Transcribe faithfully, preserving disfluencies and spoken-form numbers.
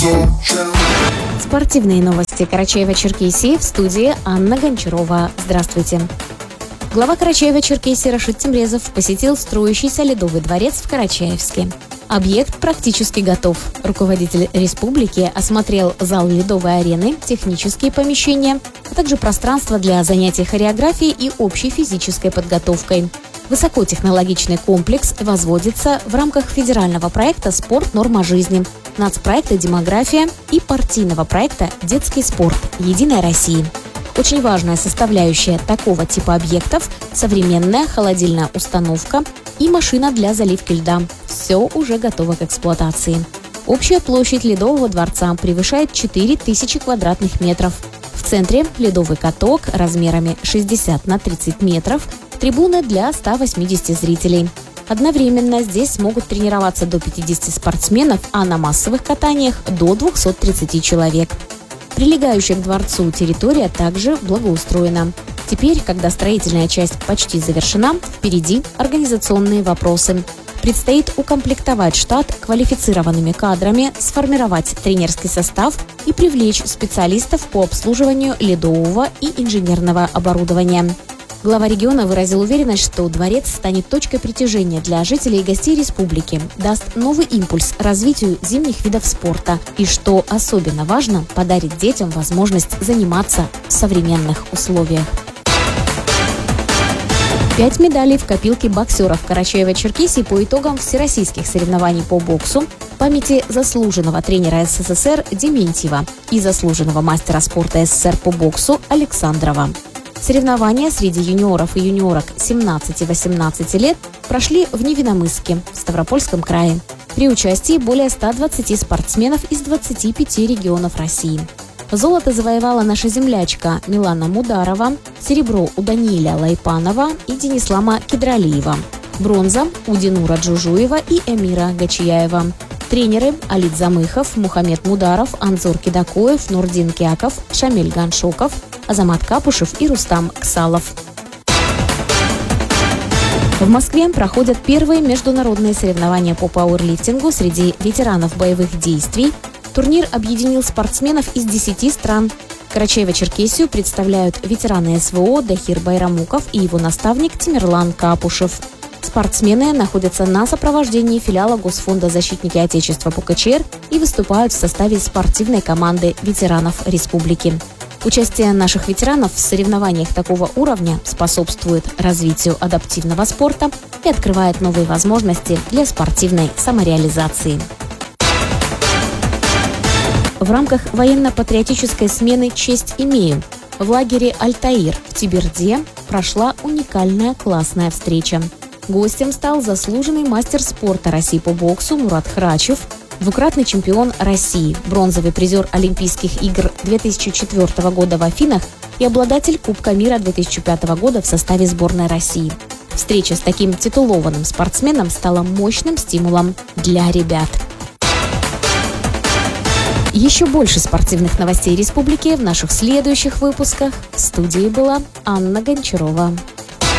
Спортивные новости Карачаева-Черкесии, в студии Анна Гончарова. Здравствуйте. Глава Карачаева-Черкесии Рашид Темрезов посетил строящийся Ледовый дворец в Карачаевске. Объект практически готов. Руководитель республики осмотрел зал Ледовой арены, технические помещения, а также пространство для занятий хореографией и общей физической подготовкой. Высокотехнологичный комплекс возводится в рамках федерального проекта «Спорт. Норма жизни», нацпроекта «Демография» и партийного проекта «Детский спорт. Единая Россия». Очень важная составляющая такого типа объектов – современная холодильная установка и машина для заливки льда. Все уже готово к эксплуатации. Общая площадь Ледового дворца превышает четыре тысячи квадратных метров. В центре ледовый каток размерами шестьдесят на тридцать метров, трибуны для ста восьмидесяти зрителей. Одновременно здесь смогут тренироваться до пятидесяти спортсменов, а на массовых катаниях – до двухсот тридцати человек. Прилегающая к дворцу территория также благоустроена. Теперь, когда строительная часть почти завершена, впереди организационные вопросы. Предстоит укомплектовать штат квалифицированными кадрами, сформировать тренерский состав и привлечь специалистов по обслуживанию ледового и инженерного оборудования. Глава региона выразил уверенность, что дворец станет точкой притяжения для жителей и гостей республики, даст новый импульс развитию зимних видов спорта и, что особенно важно, подарит детям возможность заниматься в современных условиях. Пять медалей в копилке боксеров Карачаева-Черкесии по итогам всероссийских соревнований по боксу в памяти заслуженного тренера СССР Дементьева и заслуженного мастера спорта СССР по боксу Александрова. Соревнования среди юниоров и юниорок семнадцати-восемнадцати лет прошли в Невинномысске, в Ставропольском крае, при участии более ста двадцати спортсменов из двадцати пяти регионов России. Золото завоевала наша землячка Милана Мударова, серебро у Данииля Лайпанова и Денислама Кедралиева, бронза у Динура Джужуева и Эмира Гачияева. Тренеры Алид Замыхов, Мухаммед Мударов, Анзор Кедакоев, Нурдин Кяков, Шамиль Ганшоков, Азамат Капушев и Рустам Ксалов. В Москве проходят первые международные соревнования по пауэрлифтингу среди ветеранов боевых действий. Турнир объединил спортсменов из десяти стран. Карачаево-Черкесию представляют ветераны СВО Дахир Байрамуков и его наставник Тимирлан Капушев. Спортсмены находятся на сопровождении филиала Госфонда «Защитники Отечества» по КЧР и выступают в составе спортивной команды ветеранов республики. Участие наших ветеранов в соревнованиях такого уровня способствует развитию адаптивного спорта и открывает новые возможности для спортивной самореализации. В рамках военно-патриотической смены «Честь имею» в лагере «Альтаир» в Тиберде прошла уникальная классная встреча. Гостем стал заслуженный мастер спорта России по боксу Мурат Храчев, двукратный чемпион России, бронзовый призер Олимпийских игр две тысячи четвёртого года в Афинах и обладатель Кубка мира две тысячи пятого года в составе сборной России. Встреча с таким титулованным спортсменом стала мощным стимулом для ребят. Еще больше спортивных новостей республики в наших следующих выпусках. В студии была Анна Гончарова.